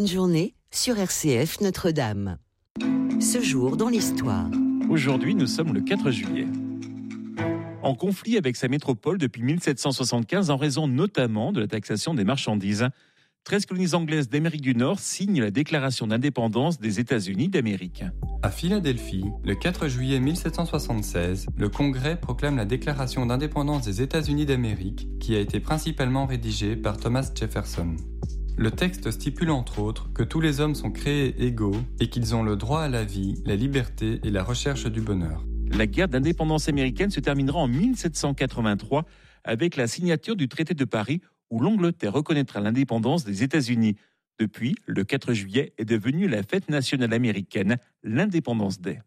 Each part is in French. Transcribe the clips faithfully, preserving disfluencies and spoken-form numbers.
bonne journée sur R C F Notre-Dame. Ce jour dans l'histoire. Aujourd'hui, nous sommes le quatre juillet. En conflit avec sa métropole depuis mille sept cent soixante-quinze en raison notamment de la taxation des marchandises, treize colonies anglaises d'Amérique du Nord signent la déclaration d'indépendance des États-Unis d'Amérique. À Philadelphie, le quatre juillet mille sept cent soixante-seize, le Congrès proclame la déclaration d'indépendance des États-Unis d'Amérique, qui a été principalement rédigée par Thomas Jefferson. Le texte stipule entre autres que tous les hommes sont créés égaux et qu'ils ont le droit à la vie, la liberté et la recherche du bonheur. La guerre d'indépendance américaine se terminera en mille sept cent quatre-vingt-trois avec la signature du traité de Paris où l'Angleterre reconnaîtra l'indépendance des États-Unis. Depuis, le quatre juillet est devenu la fête nationale américaine, l'Independence Day.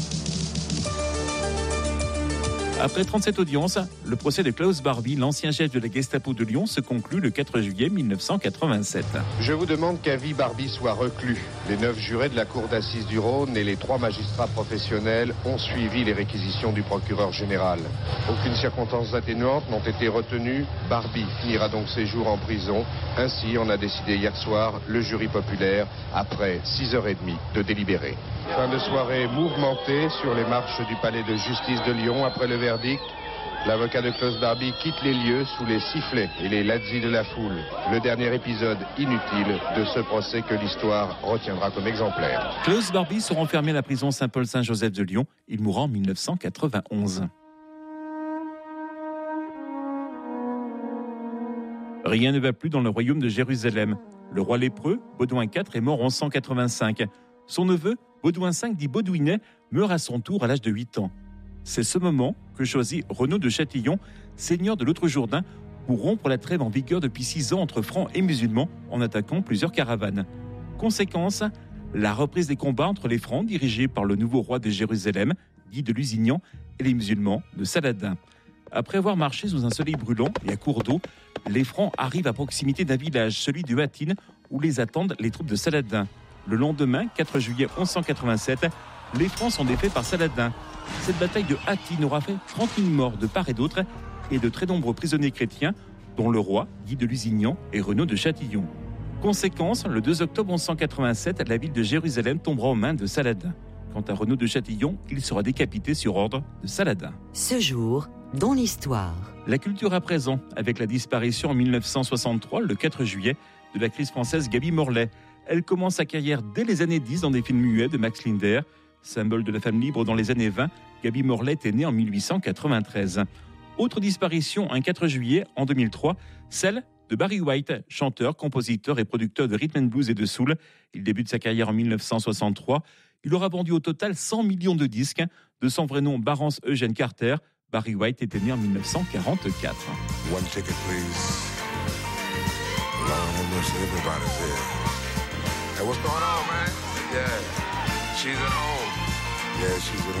Après trente-sept audiences, le procès de Klaus Barbie, l'ancien chef de la Gestapo de Lyon, se conclut le quatre juillet mille neuf cent quatre-vingt-sept. Je vous demande qu'Avi Barbie soit reclus. Les neuf jurés de la cour d'assises du Rhône et les trois magistrats professionnels ont suivi les réquisitions du procureur général. Aucune circonstance atténuante n'ont été retenues. Barbie finira donc ses jours en prison. Ainsi en a décidé hier soir le jury populaire après six heures trente de délibéré. Fin de soirée mouvementée sur les marches du palais de justice de Lyon après le verdict. L'avocat de Klaus Barbie quitte les lieux sous les sifflets et les lazzi de la foule. Le dernier épisode inutile de ce procès que l'histoire retiendra comme exemplaire. Klaus Barbie sera enfermé à la prison Saint-Paul-Saint-Joseph de Lyon. Il mourra en mille neuf cent quatre-vingt-onze. Rien ne va plus dans le royaume de Jérusalem. Le roi lépreux, Baudouin quatre, est mort en cent quatre-vingt-cinq. Son neveu, Baudouin cinq, dit Baudouinet, meurt à son tour à l'âge de huit ans. C'est ce moment que choisit Renaud de Châtillon, seigneur de l'Autre-Jourdain, pour rompre la trêve en vigueur depuis six ans entre francs et musulmans en attaquant plusieurs caravanes. Conséquence, la reprise des combats entre les francs dirigés par le nouveau roi de Jérusalem, Guy de Lusignan, et les musulmans de Saladin. Après avoir marché sous un soleil brûlant et à court d'eau, les francs arrivent à proximité d'un village, celui de Hattin, où les attendent les troupes de Saladin. Le lendemain, quatre juillet mille cent quatre-vingt-sept, les Francs sont défaits par Saladin. Cette bataille de Hattin aura fait trente mille morts de part et d'autre et de très nombreux prisonniers chrétiens, dont le roi, Guy de Lusignan et Renaud de Châtillon. Conséquence, le deux octobre mille cent quatre-vingt-sept, la ville de Jérusalem tombera aux mains de Saladin. Quant à Renaud de Châtillon, il sera décapité sur ordre de Saladin. Ce jour dans l'histoire. La culture à présent, avec la disparition en mille neuf cent soixante-trois, le quatre juillet, de l'actrice française Gaby Morlet. Elle commence sa carrière dès les années dix dans des films muets de Max Linder. Symbole de la femme libre dans les années vingt, Gaby Morlet est née en mille huit cent quatre-vingt-treize. Autre disparition, un quatre juillet en deux mille trois, celle de Barry White, chanteur, compositeur et producteur de rhythm and blues et de soul. Il débute sa carrière en mille neuf cent soixante-trois. Il aura vendu au total cent millions de disques. De son vrai nom, Barrance Eugène Carter, Barry White était né en mille neuf cent quarante-quatre. One ticket, please. Lord have mercy, everybody's here. Hey, what's going on, man? Yeah, she's at home. Yeah, she's at home.